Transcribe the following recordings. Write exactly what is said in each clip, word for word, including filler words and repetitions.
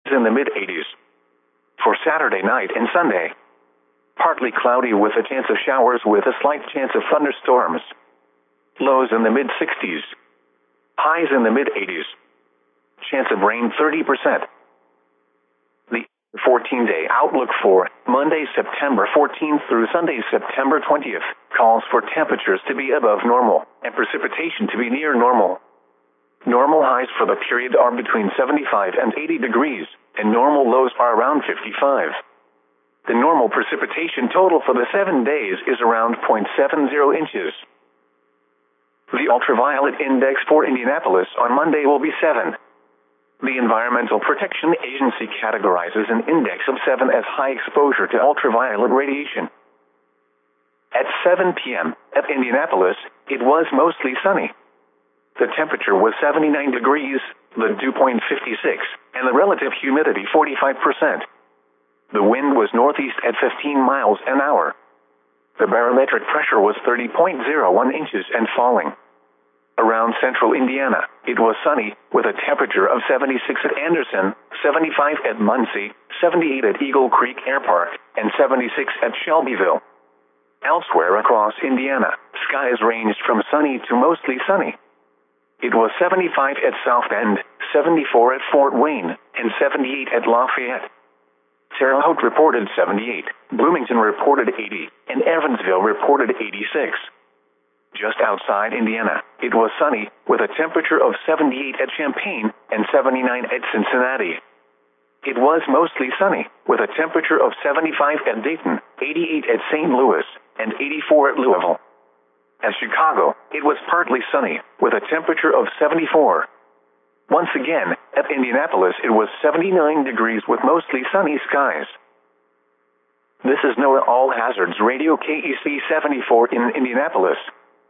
in the mid eighties. For Saturday night and Sunday, partly cloudy with a chance of showers with a slight chance of thunderstorms. Lows in the mid sixties. Highs in the mid eighties. Chance of rain thirty percent. The fourteen-day outlook for Monday, September fourteenth through Sunday, September twentieth, calls for temperatures to be above normal and precipitation to be near normal. Normal highs for the period are between seventy-five and eighty degrees, and normal lows are around fifty-five. The normal precipitation total for the seven days is around zero point seven zero inches. The ultraviolet index for Indianapolis on Monday will be seven. The Environmental Protection Agency categorizes an index of seven as high exposure to ultraviolet radiation. At seven p m at Indianapolis, it was mostly sunny. The temperature was seventy-nine degrees, the dew point fifty-six, and the relative humidity forty-five percent. The wind was northeast at fifteen miles an hour. The barometric pressure was thirty point zero one inches and falling. Around central Indiana, it was sunny, with a temperature of seventy-six at Anderson, seventy-five at Muncie, seventy-eight at Eagle Creek Air Park, and seventy-six at Shelbyville. Elsewhere across Indiana, skies ranged from sunny to mostly sunny. It was seventy-five at South Bend, seventy-four at Fort Wayne, and seventy-eight at Lafayette. Terre Haute reported seventy-eight, Bloomington reported eighty, and Evansville reported eighty-six. Just outside Indiana, it was sunny, with a temperature of seventy-eight at Champaign and seventy-nine at Cincinnati. It was mostly sunny, with a temperature of seventy-five at Dayton, eighty-eight at Saint Louis, and eighty-four at Louisville. At Chicago, it was partly sunny, with a temperature of seventy-four. Once again, at Indianapolis it was seventy-nine degrees with mostly sunny skies. This is NOAA All Hazards Radio K E C seventy-four in Indianapolis.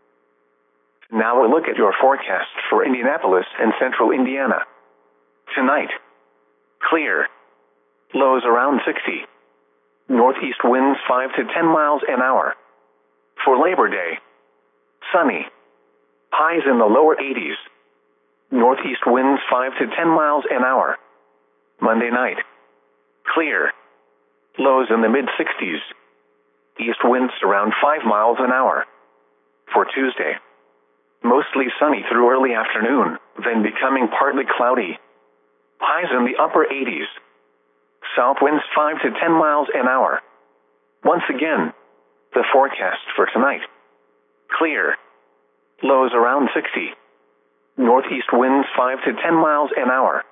Now a look at your forecast for Indianapolis and central Indiana. Tonight, clear. Lows around sixty. Northeast winds five to ten miles an hour. For Labor Day, sunny. Highs in the lower eighties. Northeast winds five to ten miles an hour. Monday night, clear. Lows in the mid sixties. East winds around five miles an hour. For Tuesday, mostly sunny through early afternoon, then becoming partly cloudy. Highs in the upper eighties. South winds five to ten miles an hour. Once again, the forecast for tonight. Clear. Lows around sixty. Northeast winds five to ten miles an hour.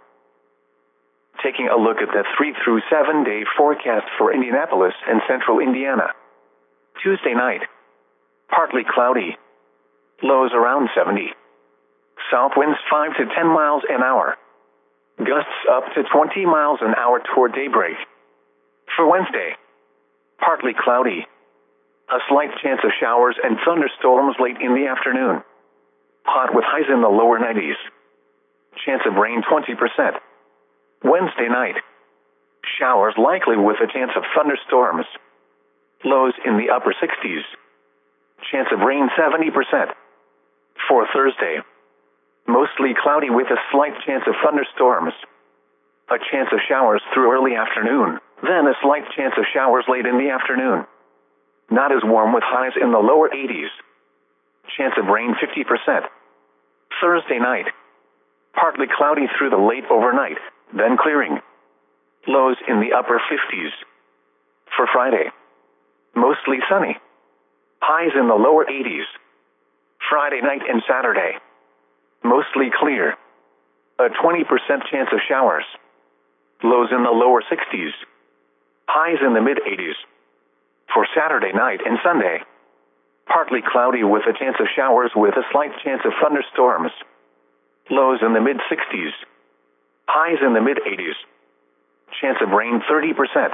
Taking a look at the three through seven day forecast for Indianapolis and central Indiana. Tuesday night, partly cloudy. Lows around seventy. South winds five to ten miles an hour. Gusts up to twenty miles an hour toward daybreak. For Wednesday, partly cloudy. A slight chance of showers and thunderstorms late in the afternoon. Hot with highs in the lower nineties. Chance of rain twenty percent. Wednesday night, showers likely with a chance of thunderstorms. Lows in the upper sixties. Chance of rain seventy percent. For Thursday, mostly cloudy with a slight chance of thunderstorms. A chance of showers through early afternoon, then a slight chance of showers late in the afternoon. Not as warm with highs in the lower eighties. Chance of rain fifty percent. Thursday night, partly cloudy through the late overnight, then clearing. Lows in the upper fifties. For Friday, mostly sunny. Highs in the lower eighties. Friday night and Saturday, mostly clear. A twenty percent chance of showers. Lows in the lower sixties. Highs in the mid eighties. For Saturday night and Sunday, partly cloudy with a chance of showers with a slight chance of thunderstorms. Lows in the mid sixties. Highs in the mid eighties. Chance of rain thirty percent.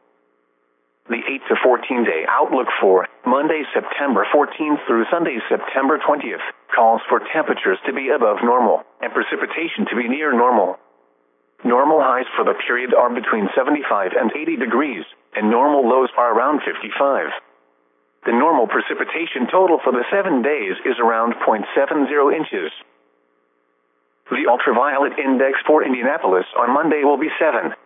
The eight to fourteen day outlook for Monday, September fourteenth through Sunday, September twentieth, calls for temperatures to be above normal and precipitation to be near normal. Normal highs for the period are between seventy-five and eighty degrees, and normal lows are around fifty-five. The normal precipitation total for the seven days is around zero point seven zero inches. The ultraviolet index for Indianapolis on Monday will be seven.